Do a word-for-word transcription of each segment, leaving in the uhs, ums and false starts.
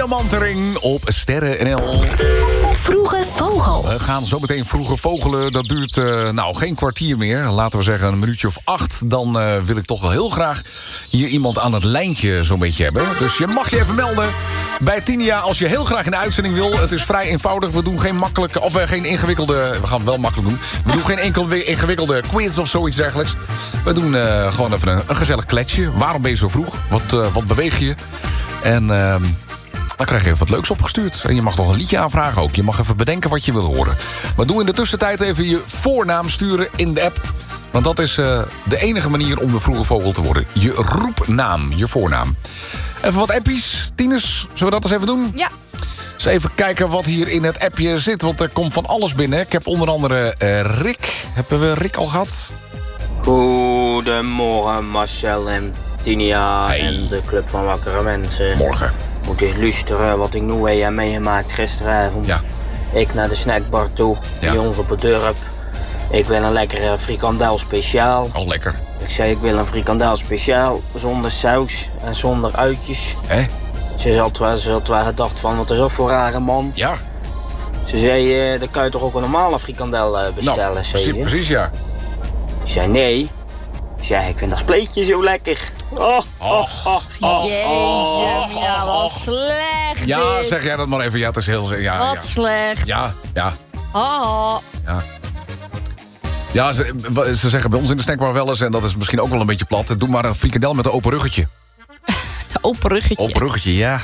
Diamantering op Sterren N L. Vroege Vogel. We gaan zo meteen vroege vogelen. Dat duurt uh, nou geen kwartier meer. Laten we zeggen een minuutje of acht. Dan uh, wil ik toch wel heel graag hier iemand aan het lijntje zo'n beetje hebben. Dus je mag je even melden bij Tinia als je heel graag in de uitzending wil. Het is vrij eenvoudig. We doen geen makkelijke, of uh, geen ingewikkelde... We gaan het wel makkelijk doen. We doen geen enkel ingewikkelde quiz of zoiets dergelijks. We doen uh, gewoon even een, een gezellig kletsje. Waarom ben je zo vroeg? Wat, uh, wat beweeg je? En... Uh, Dan krijg je even wat leuks opgestuurd. En je mag nog een liedje aanvragen ook. Je mag even bedenken wat je wil horen. Maar doe in de tussentijd even je voornaam sturen in de app. Want dat is uh, de enige manier om de vroege vogel te worden. Je roepnaam, je voornaam. Even wat appies. Tieners, zullen we dat eens even doen? Ja. Dus even kijken wat hier in het appje zit. Want er komt van alles binnen. Ik heb onder andere uh, Rick. Hebben we Rick al gehad? Goedemorgen Marcel en Tinia hey. En de Club van Wakkere Mensen. Morgen. Moet eens luisteren wat ik nu weer heb meegemaakt gisteravond. Ja. Ik naar de snackbar toe, Ja. bij ons op het dorp. Ik wil een lekkere frikandel speciaal. Al lekker. Ik zei ik wil een frikandel speciaal, zonder saus en zonder uitjes. Hè? Ze had wel, ze had wel gedacht van, wat is dat voor rare man? Ja. Ze zei, uh, dan kan je toch ook een normale frikandel uh, bestellen, Nou, zei precies, ze. precies ja. Ik zei nee. Ik zei, ik vind dat spleetje zo lekker. Oh, oh, oh, oh, Jezus, ja, wat slecht Ja, dit. zeg jij dat maar even. Ja, het is heel... Ja, Wat ja. slecht. Ja, ja. Oh. Ja, ja ze, ze zeggen bij ons in de snackbar wel eens... en dat is misschien ook wel een beetje plat... doe maar een frikandel met een open ruggetje. Open ruggetje. Open ruggetje, ja.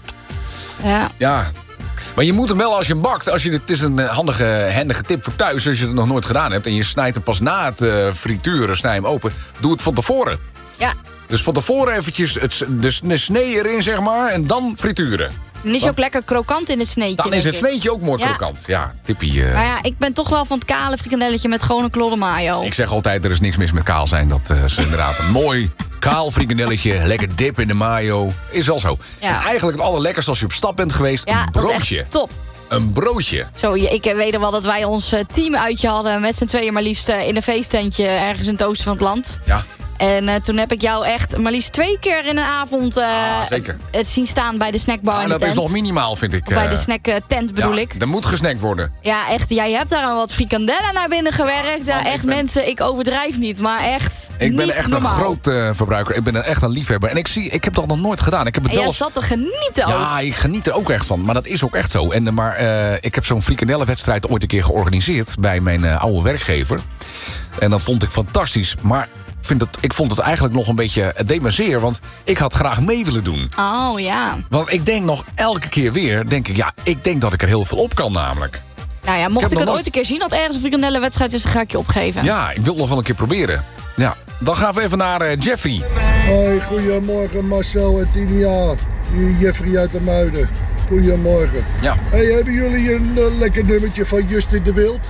Ja. Ja. Maar je moet hem wel als je hem bakt... Als je, het is een handige, handige tip voor thuis... als je het nog nooit gedaan hebt... en je snijdt hem pas na het uh, frituren, snij hem open... doe het van tevoren. Ja. Dus van tevoren eventjes het, de, de snee erin, zeg maar... en dan frituren. Dan is je ook lekker krokant in het sneetje. Dan is het denk ik. sneetje ook mooi Ja. krokant. Ja, tippie. Uh, Maar ja, ik ben toch wel van het kale frikandelletje met gewoon een klodder mayo. Ik zeg altijd, er is niks mis met kaal zijn. Dat uh, is inderdaad een mooi kaal frikandelletje. Lekker dip in de mayo. Is wel zo. Ja. En eigenlijk het allerlekkerste als je op stap bent geweest. Ja, een dat is broodje. echt top. Een broodje. Zo, je- ik weet wel dat wij ons eh, teamuitje hadden met z'n tweeën maar liefst eh, in een feesttentje ergens in het oosten van het land. Ja. En uh, toen heb ik jou echt maar liefst twee keer in een avond uh, Ah, zeker. het zien staan bij de snackbar Ah, in de dat tent. is nog minimaal, vind ik. Of bij uh, de snacktent bedoel ja, ik. Er moet gesnackt worden. Ja, echt. Jij hebt daar al wat frikandellen naar binnen gewerkt. Ja, man, ik echt ben- mensen, ik overdrijf niet, maar echt Ik ben niet echt normaal. een groot uh, verbruiker. Ik ben een, echt een liefhebber. En ik, zie, ik heb dat nog nooit gedaan. Ik heb het En wel jij eens... zat te genieten ook. Ja, ik geniet er ook echt van. Maar dat is ook echt zo. En, uh, maar uh, ik heb zo'n frikandellenwedstrijd ooit een keer georganiseerd... bij mijn uh, oude werkgever. En dat vond ik fantastisch. Maar ik, vind het, ik vond het eigenlijk nog een beetje... Het deed me zeer, want ik had graag mee willen doen. Oh, ja. Want ik denk nog elke keer weer... denk ik, ja, ik denk dat ik er heel veel op kan namelijk. Nou ja, Ik mocht heb ik, nog het nooit- ooit een keer zien dat ergens een frikandellenwedstrijd is, dan ga ik je opgeven. Ja, ik wil het nog wel een keer proberen. Ja, dan gaan we even naar uh, Jeffrey. Hoi, goedemorgen Marcel en Tinia. Hier Jeffrey uit de Muiden. Goedemorgen. Ja, Hey, hebben jullie een uh, lekker nummertje van Justin de Wild?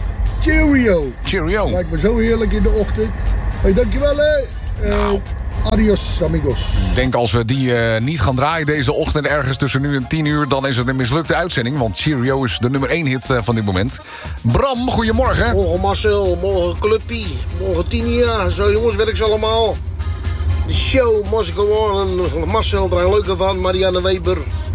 Cheerio. cheerio. Lijkt me zo heerlijk in de ochtend. Hey, dankjewel hè. Uh, Nou. Adios amigos. Ik denk als we die uh, niet gaan draaien deze ochtend... ergens tussen nu en tien uur... dan is het een mislukte uitzending. Want Cheerio is de nummer één hit uh, van dit moment. Bram, goedemorgen. Morgen Marcel, morgen Cluppie, morgen Tinia. Zo jongens, werk allemaal. De show, Mos gewoon. Marcel, er een leuke van. Marianne Weber.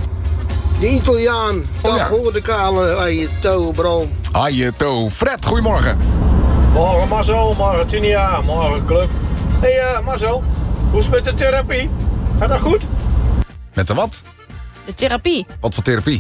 De Italiaan. Oh, Dag ja. hoor de kale. Hey, toe, bro. Hi, to. Fred, goedemorgen. Morgen Marcel, morgen Tinia, morgen Club. Hé hey, uh, Marcel, hoe is het met de therapie? Gaat dat goed? Met de wat? De therapie. Wat voor therapie?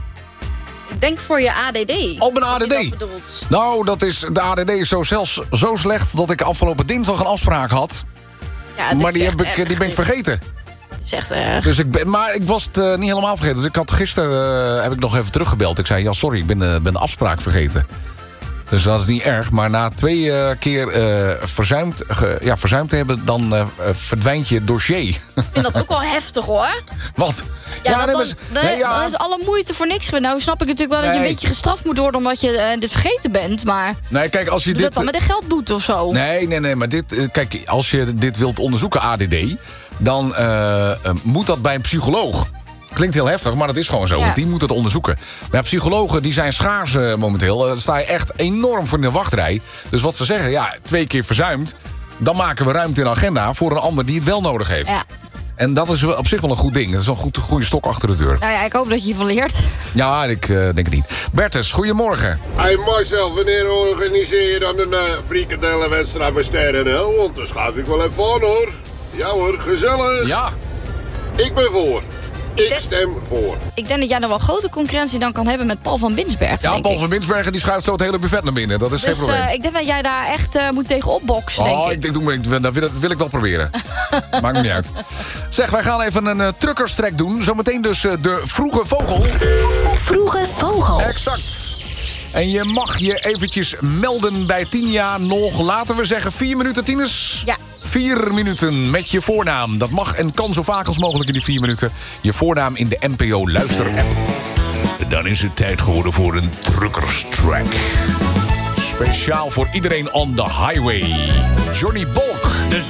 Ik denk voor je A D D. Oh, mijn A D Wat je D. dat bedoelt. Nou, dat is, de A D D is zo, zelfs zo slecht... dat ik afgelopen dinsdag een afspraak had. Ja, dit Maar is die, echt heb ik, erg, die ben ik dit. vergeten. Het is echt erg. Dus ik ben, maar ik was het uh, niet helemaal vergeten. Dus ik had gisteren uh, heb ik nog even teruggebeld. Ik zei, ja, sorry, ik ben, uh, ben de afspraak vergeten. Dus dat is niet erg. Maar na twee uh, keer uh, verzuimd, ge, ja, verzuimd te hebben... dan uh, verdwijnt je dossier. Ik vind dat ook wel heftig, hoor. Wat? Ja, dat nee, dan, maar- dan, nee, ja. dan is alle moeite voor niks geweest. Nou snap ik natuurlijk wel dat je Nee. een beetje gestraft moet worden... omdat je uh, dit vergeten bent, maar... Nee, kijk, als je Doe dit... dat dan met een geldboete of zo? Nee, nee, nee, maar dit, uh, kijk, als je dit wilt onderzoeken, A D D... dan uh, uh, moet dat bij een psycholoog. Klinkt heel heftig, maar dat is gewoon zo. Ja. Want die moet het onderzoeken. Maar psychologen die zijn schaars uh, momenteel. Uh, dan sta je echt enorm voor in de wachtrij. Dus wat ze zeggen, ja, twee keer verzuimd... dan maken we ruimte in de agenda voor een ander die het wel nodig heeft. Ja. En dat is wel op zich wel een goed ding. Dat is wel een goed, goede stok achter de deur. Nou ja, ik hoop dat je hiervan leert. Ja, ik uh, denk het niet. Bertus, goedemorgen. Hey Marcel, wanneer organiseer je dan een uh, frikadellenwedstrijd bij Sterren Hel? Want daar schuif ik wel even aan hoor. Ja hoor, gezellig. Ja. Ik ben voor. Ik denk, stem voor. Ik denk dat jij nog wel grote concurrentie dan kan hebben met Paul van Binsbergen. Ja, Paul ik. van Binsbergen die schuift zo het hele buffet naar binnen. Dat is dus, geen probleem. Uh, ik denk dat jij daar echt uh, moet tegen opboksen, oh, denk ik. ik denk, doe, ik, dat, wil, dat wil ik wel proberen. Maakt me niet uit. Zeg, wij gaan even een uh, truckerstrek doen. Zometeen dus uh, de Vroege Vogel. Vroege Vogel. Exact. En je mag je eventjes melden bij Tinia nog, laten we zeggen, vier minuten, Tines? Ja. Vier minuten met je voornaam. Dat mag en kan zo vaak als mogelijk in die vier minuten. Je voornaam in de N P O Luister-app. Dan is het tijd geworden voor een truckerstrack. Speciaal voor iedereen on the highway. Johnny Bolk.